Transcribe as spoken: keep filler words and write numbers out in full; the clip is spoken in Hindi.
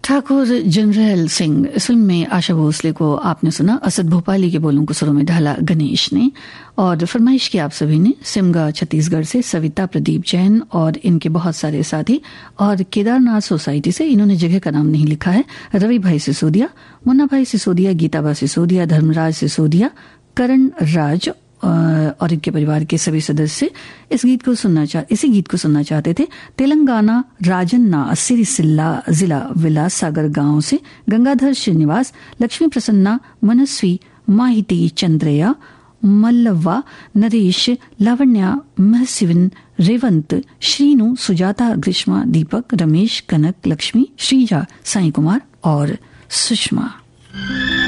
ठाकुर जनरल सिंह इस फिल्म में आशा भोसले को आपने सुना। असद भोपाली के बोलों को सुरों में ढाला गणेश ने, और फरमाइश की आप सभी ने सिमगा छत्तीसगढ़ से सविता प्रदीप जैन और इनके बहुत सारे साथी, और केदारनाथ सोसाइटी से इन्होंने जगह का नाम नहीं लिखा है। रवि भाई सिसोदिया, मुन्ना भाई सिसोदिया, गीताबा सिसोदिया, धर्मराज सिसोदिया, करण राज और इनके परिवार के सभी सदस्य इस गीत को सुनना चाह इसी गीत को सुनना चाहते थे। तेलंगाना राजन्ना सिरिसिल्ला जिला विलास सागर गांव से गंगाधर श्रीनिवास, लक्ष्मी प्रसन्ना, मनस्वी, माहिती चंद्रया, मल्लवा, नरेश, लावण्या, महसिविन, रेवंत, श्रीनु, सुजाता, ग्रीष्मा, दीपक, रमेश, कनक, लक्ष्मी, श्रीजा, साई कुमार और सुषमा।